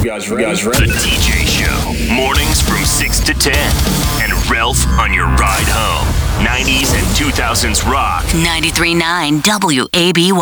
You guys ready? The DJ Show. Mornings from 6 to 10. And Ralph on your ride home. 90s and 2000s rock. 93.9 WABY.